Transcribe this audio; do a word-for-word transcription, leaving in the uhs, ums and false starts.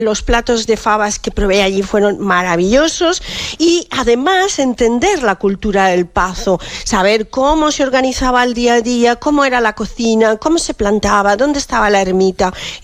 Los platos de fabas que probé allí fueron maravillosos y además entender la cultura del Pazo, saber cómo se organizaba el día a día, cómo era la cocina, cómo se plantaba, dónde estaba la ermita.